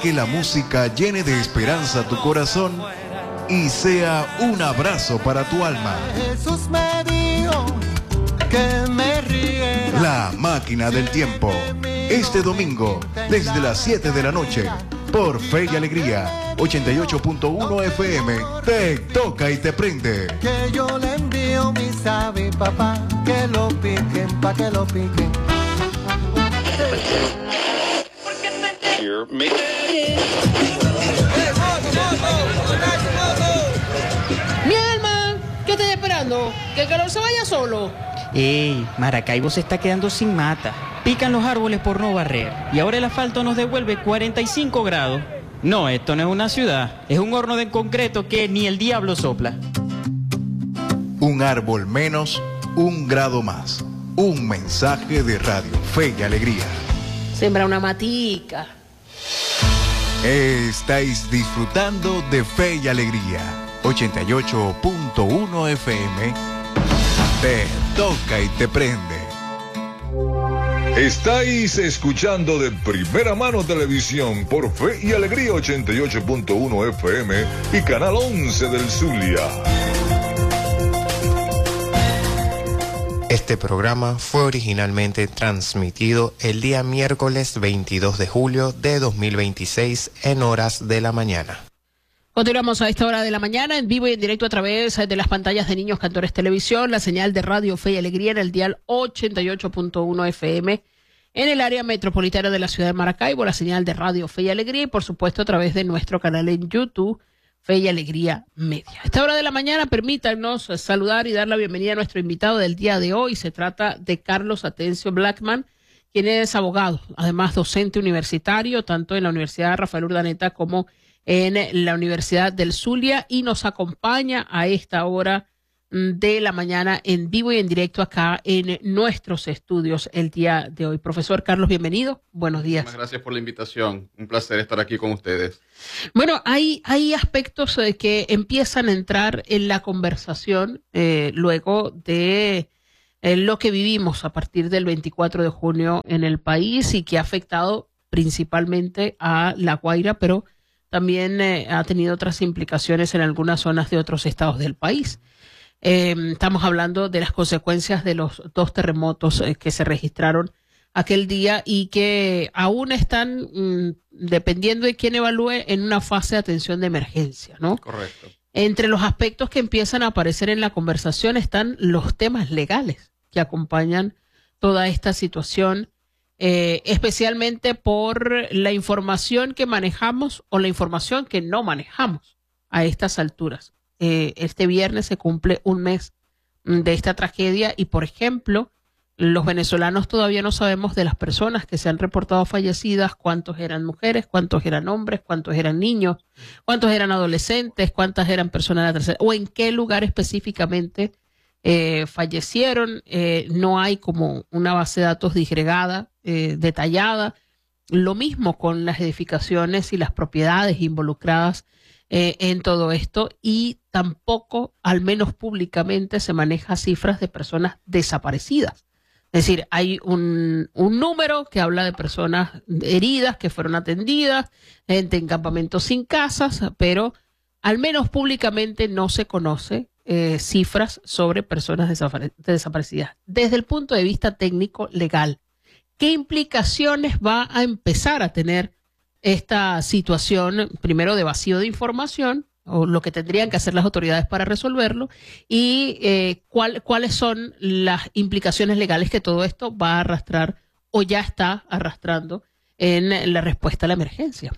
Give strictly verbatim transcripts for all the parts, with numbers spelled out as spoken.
Que la música llene de esperanza tu corazón y sea un abrazo para tu alma. Jesús me dijo que me riera. La Máquina del Tiempo. Este domingo, desde las siete de la noche, por Fe y Alegría, ochenta y ocho punto uno F M, te toca y te prende. Que yo le envío mi sabi, papá, que lo piquen, pa' que lo piquen. Mi alma, ¿qué estás esperando? ¿Que el calor se vaya solo? Ey, Maracaibo se está quedando sin mata. Pican los árboles por no barrer. Y ahora el asfalto nos devuelve cuarenta y cinco grados. No, esto no es una ciudad. Es un horno de concreto que ni el diablo sopla. Un árbol menos, un grado más. Un mensaje de Radio Fe y Alegría. Sembra una matica. Estáis disfrutando de Fe y Alegría. ochenta y ocho punto uno F M. Te toca y te prende. Estáis escuchando de Primera Mano Televisión por Fe y Alegría ochenta y ocho punto uno F M y Canal once del Zulia. Este programa fue originalmente transmitido el día miércoles veintidós de julio de dos mil veintiséis en horas de la mañana. Continuamos a esta hora de la mañana en vivo y en directo a través de las pantallas de Niños Cantores Televisión, la señal de Radio Fe y Alegría en el dial ochenta y ocho punto uno F M en el área metropolitana de la ciudad de Maracaibo, la señal de Radio Fe y Alegría y por supuesto a través de nuestro canal en YouTube, Fe y Alegría Media. A esta hora de la mañana permítanos saludar y dar la bienvenida a nuestro invitado del día de hoy. Se trata de Carlos Atencio Blackman, quien es abogado, además docente universitario, tanto en la Universidad Rafael Urdaneta como en la Universidad del Zulia, y nos acompaña a esta hora de la mañana en vivo y en directo acá en nuestros estudios el día de hoy. Profesor Carlos, bienvenido. Buenos días. Muchas gracias por la invitación. Un placer estar aquí con ustedes. Bueno, hay, hay aspectos eh, que empiezan a entrar en la conversación eh, luego de eh, lo que vivimos a partir del veinticuatro de junio en el país y que ha afectado principalmente a La Guaira, pero también eh, ha tenido otras implicaciones en algunas zonas de otros estados del país. Eh, estamos hablando de las consecuencias de los dos terremotos eh, que se registraron aquel día y que aún están, mm, dependiendo de quién evalúe, en una fase de atención de emergencia, ¿no? Correcto. Entre los aspectos que empiezan a aparecer en la conversación están los temas legales que acompañan toda esta situación. Eh, especialmente por la información que manejamos o la información que no manejamos a estas alturas. Eh, este viernes se cumple un mes de esta tragedia y, por ejemplo, los venezolanos todavía no sabemos de las personas que se han reportado fallecidas, cuántos eran mujeres, cuántos eran hombres, cuántos eran niños, cuántos eran adolescentes, cuántas eran personas de la tercera, o en qué lugar específicamente eh, fallecieron. Eh, no hay como una base de datos disgregada, eh, detallada. Lo mismo con las edificaciones y las propiedades involucradas eh, en todo esto, y tampoco, al menos públicamente, se maneja cifras de personas desaparecidas. Es decir, hay un, un número que habla de personas heridas que fueron atendidas, gente en campamentos sin casas, pero al menos públicamente no se conoce eh, cifras sobre personas desapare- desaparecidas. Desde el punto de vista técnico legal, ¿qué implicaciones va a empezar a tener esta situación, primero de vacío de información, o lo que tendrían que hacer las autoridades para resolverlo, y eh, cuál, cuáles son las implicaciones legales que todo esto va a arrastrar o ya está arrastrando en la respuesta a la emergencia?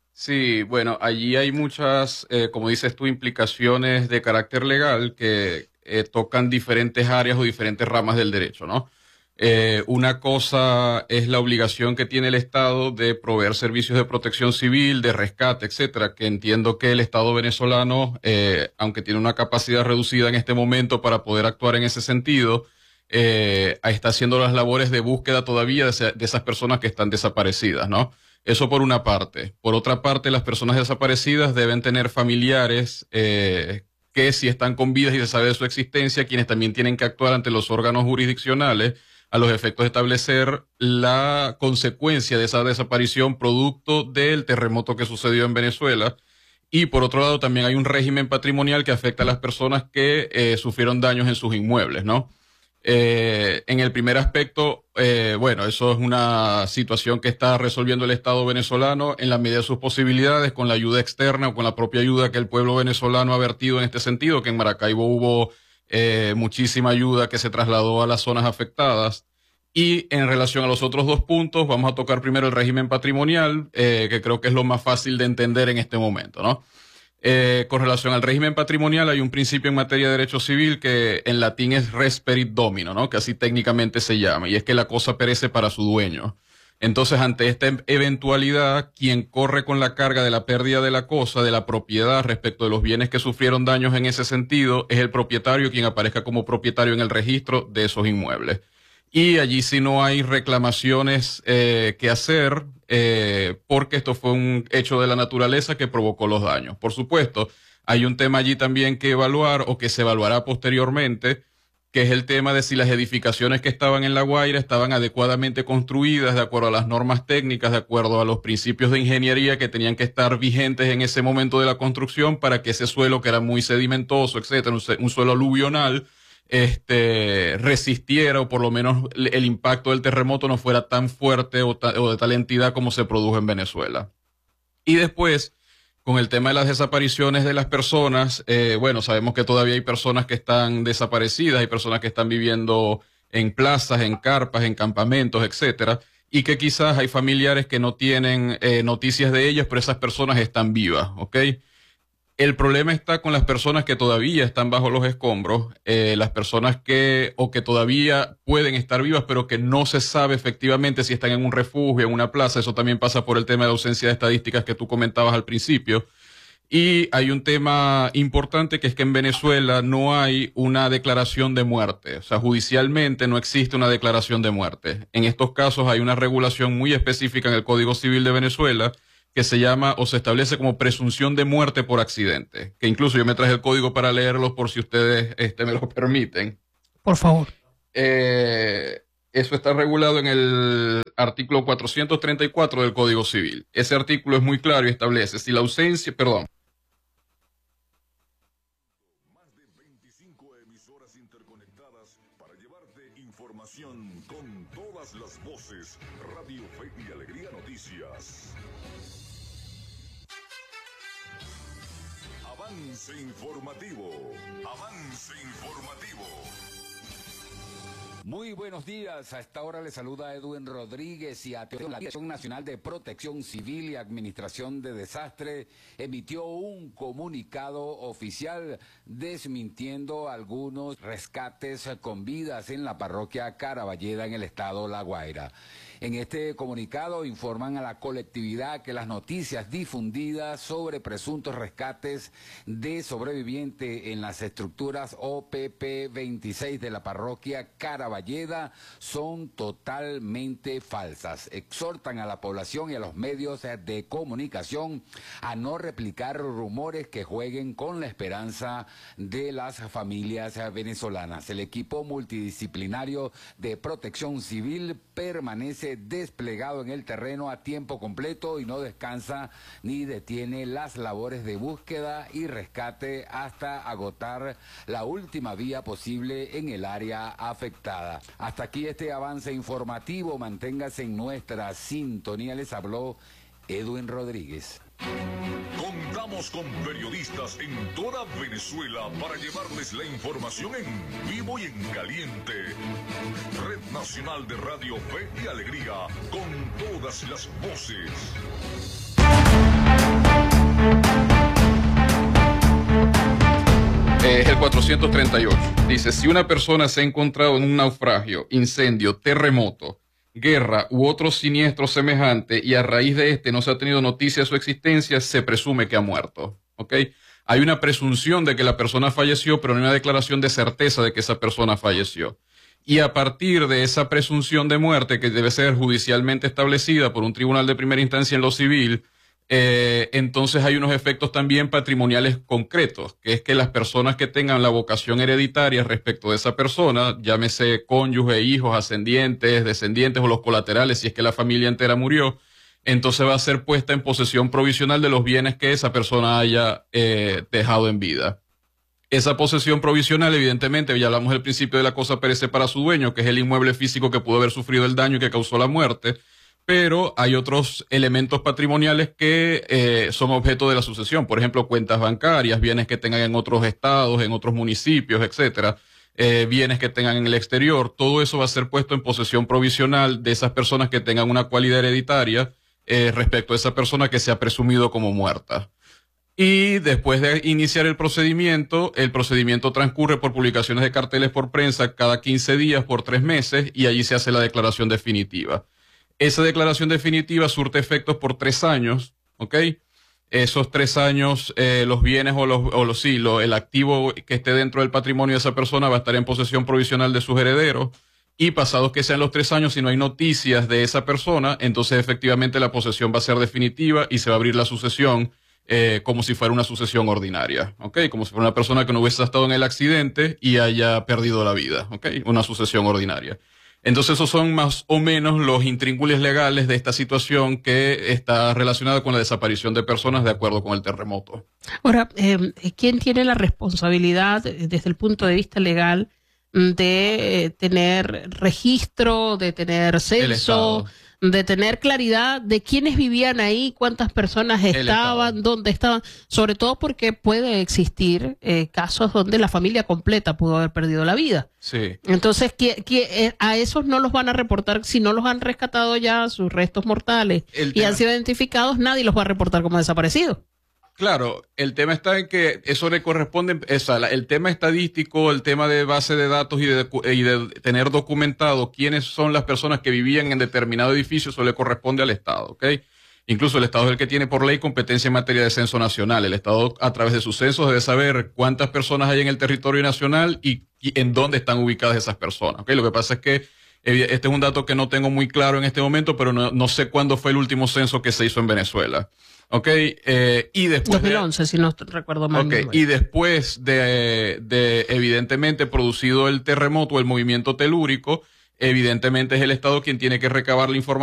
Sí, bueno, allí hay muchas, eh, como dices tú, implicaciones de carácter legal que eh, tocan diferentes áreas o diferentes ramas del derecho, ¿no? Eh, una cosa es la obligación que tiene el Estado de proveer servicios de protección civil, de rescate, etcétera, que entiendo que el Estado venezolano, eh, aunque tiene una capacidad reducida en este momento para poder actuar en ese sentido, eh, está haciendo las labores de búsqueda todavía de, ese, de esas personas que están desaparecidas, ¿no? Eso por una parte. Por otra parte, las personas desaparecidas deben tener familiares eh, que si están con vida y se sabe de su existencia, quienes también tienen que actuar ante los órganos jurisdiccionales a los efectos de establecer la consecuencia de esa desaparición producto del terremoto que sucedió en Venezuela. Y por otro lado, también hay un régimen patrimonial que afecta a las personas que eh, sufrieron daños en sus inmuebles, ¿no? Eh, en el primer aspecto, eh, bueno, eso es una situación que está resolviendo el Estado venezolano en la medida de sus posibilidades, con la ayuda externa o con la propia ayuda que el pueblo venezolano ha vertido en este sentido, que en Maracaibo hubo eh, muchísima ayuda que se trasladó a las zonas afectadas. Y en relación a los otros dos puntos, vamos a tocar primero el régimen patrimonial, eh, que creo que es lo más fácil de entender en este momento, ¿no? Eh, con relación al régimen patrimonial, hay un principio en materia de derecho civil que en latín es res perit domino, ¿no? Que así técnicamente se llama, y es que la cosa perece para su dueño. Entonces, ante esta eventualidad, quien corre con la carga de la pérdida de la cosa, de la propiedad respecto de los bienes que sufrieron daños en ese sentido, es el propietario quien aparezca como propietario en el registro de esos inmuebles. Y allí sí no hay reclamaciones eh, que hacer, eh, porque esto fue un hecho de la naturaleza que provocó los daños. Por supuesto, hay un tema allí también que evaluar o que se evaluará posteriormente, que es el tema de si las edificaciones que estaban en La Guaira estaban adecuadamente construidas, de acuerdo a las normas técnicas, de acuerdo a los principios de ingeniería que tenían que estar vigentes en ese momento de la construcción para que ese suelo, que era muy sedimentoso, etcétera, un, un suelo aluvional, este, resistiera, o por lo menos el impacto del terremoto no fuera tan fuerte o, ta, o de tal entidad como se produjo en Venezuela. Y después, con el tema de las desapariciones de las personas, eh, bueno, sabemos que todavía hay personas que están desaparecidas, hay personas que están viviendo en plazas, en carpas, en campamentos, etcétera, y que quizás hay familiares que no tienen eh, noticias de ellas, pero esas personas están vivas, ¿ok? El problema está con las personas que todavía están bajo los escombros, eh, las personas que, o que todavía pueden estar vivas, pero que no se sabe efectivamente si están en un refugio, en una plaza. Eso también pasa por el tema de la ausencia de estadísticas que tú comentabas al principio. Y hay un tema importante, que es que en Venezuela no hay una declaración de muerte. O sea, judicialmente no existe una declaración de muerte. En estos casos hay una regulación muy específica en el Código Civil de Venezuela, que se llama o se establece como presunción de muerte por accidente, que incluso yo me traje el código para leerlo por si ustedes este, me lo permiten. Por favor. Eh, eso está regulado en el artículo cuatrocientos treinta y cuatro del Código Civil. Ese artículo es muy claro y establece si la ausencia, perdón. Más de veinticinco emisoras interconectadas para llevarte información con todas las voces. Radio Fe y Alegría Noticias. Avance informativo. Avance informativo. Muy buenos días. A esta hora le saluda Edwin Rodríguez y a la Dirección Nacional de Protección Civil y Administración de Desastre emitió un comunicado oficial desmintiendo algunos rescates con vidas en la parroquia Caraballeda en el estado La Guaira. En este comunicado informan a la colectividad que las noticias difundidas sobre presuntos rescates de sobrevivientes en las estructuras O P P veintiséis de la parroquia Caraballeda son totalmente falsas. Exhortan a la población y a los medios de comunicación a no replicar rumores que jueguen con la esperanza de las familias venezolanas. El equipo multidisciplinario de protección civil permanece desplegado en el terreno a tiempo completo y no descansa ni detiene las labores de búsqueda y rescate hasta agotar la última vía posible en el área afectada. Hasta aquí este avance informativo. Manténgase en nuestra sintonía. Les habló Edwin Rodríguez. Contamos con periodistas en toda Venezuela para llevarles la información en vivo y en caliente. Red Nacional de Radio Fe y Alegría, con todas las voces. Es el cuatrocientos treinta y ocho. Dice, si una persona se ha encontrado en un naufragio, incendio, terremoto, guerra u otro siniestro semejante y a raíz de este no se ha tenido noticia de su existencia, se presume que ha muerto. ¿Ok? Hay una presunción de que la persona falleció, pero no hay una declaración de certeza de que esa persona falleció. Y a partir de esa presunción de muerte, que debe ser judicialmente establecida por un tribunal de primera instancia en lo civil, Eh, entonces hay unos efectos también patrimoniales concretos, que es que las personas que tengan la vocación hereditaria respecto de esa persona, llámese cónyuge, hijos, ascendientes, descendientes o los colaterales, si es que la familia entera murió, entonces va a ser puesta en posesión provisional de los bienes que esa persona haya eh, dejado en vida. Esa posesión provisional, evidentemente, ya hablamos del principio de la cosa perece para su dueño, que es el inmueble físico que pudo haber sufrido el daño y que causó la muerte, pero hay otros elementos patrimoniales que eh, son objeto de la sucesión, por ejemplo, cuentas bancarias, bienes que tengan en otros estados, en otros municipios, etcétera, eh, bienes que tengan en el exterior, todo eso va a ser puesto en posesión provisional de esas personas que tengan una cualidad hereditaria eh, respecto a esa persona que se ha presumido como muerta. Y después de iniciar el procedimiento, el procedimiento transcurre por publicaciones de carteles por prensa cada quince días por tres meses y allí se hace la declaración definitiva. Esa declaración definitiva surte efectos por tres años, ¿ok? Esos tres años, eh, los bienes o los, o los sí, lo, el activo que esté dentro del patrimonio de esa persona va a estar en posesión provisional de sus herederos. Y pasados que sean los tres años, si no hay noticias de esa persona, entonces efectivamente la posesión va a ser definitiva y se va a abrir la sucesión. Eh, como si fuera una sucesión ordinaria, ¿ok? Como si fuera una persona que no hubiese estado en el accidente y haya perdido la vida, ¿ok? Una sucesión ordinaria. Entonces esos son más o menos los intríngulis legales de esta situación que está relacionada con la desaparición de personas de acuerdo con el terremoto. Ahora, eh, ¿quién tiene la responsabilidad desde el punto de vista legal de eh, tener registro, de tener censo, de tener claridad de quiénes vivían ahí, cuántas personas estaban, dónde estaban, sobre todo porque puede existir eh, casos donde la familia completa pudo haber perdido la vida? Sí. Entonces, ¿qué, qué, eh, a esos no los van a reportar, si no los han rescatado ya sus restos mortales El y tema- han sido identificados, nadie los va a reportar como desaparecidos. Claro, el tema está en que eso le corresponde, esa, la- el tema estadístico, el tema de base de datos y de, docu- y de tener documentado quiénes son las personas que vivían en determinado edificio, eso le corresponde al Estado, ¿ok? Incluso el Estado es el que tiene por ley competencia en materia de censo nacional. El Estado, a través de sus censos, debe saber cuántas personas hay en el territorio nacional y, y en dónde están ubicadas esas personas, ¿ok? Lo que pasa es que eh, este es un dato que no tengo muy claro en este momento, pero no, no sé cuándo fue el último censo que se hizo en Venezuela. Ok, eh, y después... dos mil once, de, si no recuerdo mal. Ok, y después de, de, evidentemente, producido el terremoto, el movimiento telúrico, evidentemente es el Estado quien tiene que recabar la información